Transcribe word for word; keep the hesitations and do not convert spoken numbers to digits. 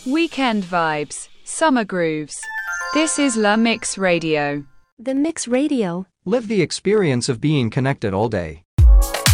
Weekend vibes, summer grooves. This is La Mix Radio. The Mix Radio. Live the experience of being connected all day.